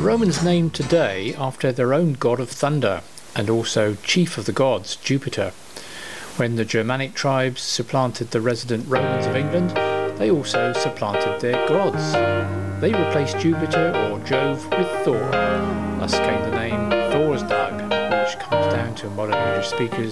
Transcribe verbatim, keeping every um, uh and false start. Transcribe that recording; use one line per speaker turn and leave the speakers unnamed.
Romans named today after their own god of thunder, and also chief of the gods, Jupiter. When the Germanic tribes supplanted the resident Romans of England, they also supplanted their gods. They replaced Jupiter or Jove with Thor. Thus came the name Thorsdag, which comes down to modern English speakers